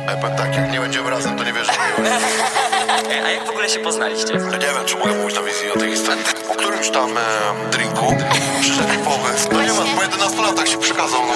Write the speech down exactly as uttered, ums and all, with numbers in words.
Ja powiem tak, jak nie będziemy razem, to nie wiesz, że miłość. A jak w ogóle się poznaliście? Ja nie wiem, czy mogę mówić na wizji o tej historii. Po którymś tam e, drinku przyszedł pomysł. No nie ma, po jedenastu latach się przekazał, no